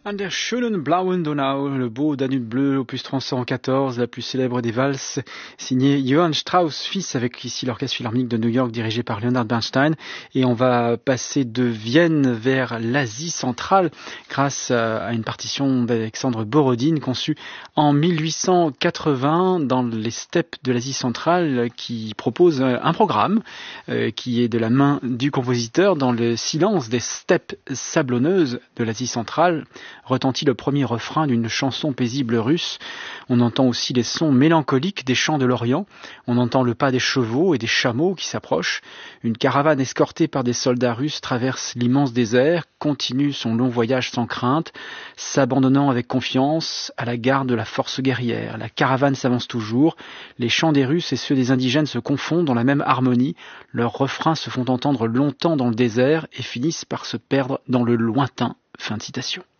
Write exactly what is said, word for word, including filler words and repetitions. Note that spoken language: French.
An der schönen blauen Donau, le beau Danube bleu, opus trois cent quatorze, la plus célèbre des valses, signé Johann Strauss, fils, avec ici l'orchestre philharmonique de New York dirigé par Leonard Bernstein. Et on va passer de Vienne vers l'Asie centrale grâce à une partition d'Alexandre Borodine conçue en mille huit cent quatre-vingts dans les steppes de l'Asie centrale, qui propose un programme euh, qui est de la main du compositeur dans le silence des steppes sablonneuses de l'Asie centrale. Retentit le premier refrain d'une chanson paisible russe. On entend aussi les sons mélancoliques des champs de l'Orient. On entend le pas des chevaux et des chameaux qui s'approchent. Une caravane escortée par des soldats russes traverse l'immense désert, continue son long voyage sans crainte, s'abandonnant avec confiance à la garde de la force guerrière. La caravane s'avance toujours. Les chants des Russes et ceux des indigènes se confondent dans la même harmonie. Leurs refrains se font entendre longtemps dans le désert et finissent par se perdre dans le lointain. Fin de citation.